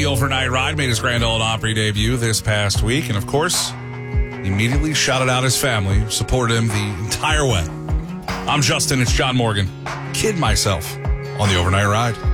The Overnight Ride made his Grand Ole Opry debut this past week, and of course, immediately shouted out his family, supported him the entire way. I'm Justin, it's John Morgan. Kid myself on the Overnight Ride.